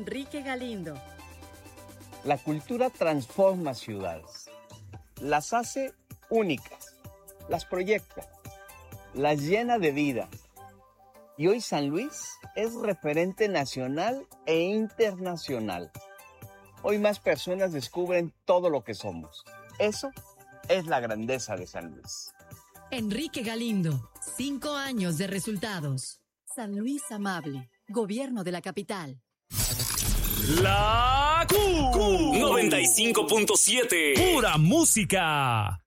Enrique Galindo. La cultura transforma ciudades, las hace únicas, las proyecta, las llena de vida. Y hoy San Luis es referente nacional e internacional. Hoy más personas descubren todo lo que somos. Eso es la grandeza de San Luis. Enrique Galindo, 5 años de resultados. San Luis Amable, Gobierno de la Capital. La Q 95.7. Pura música.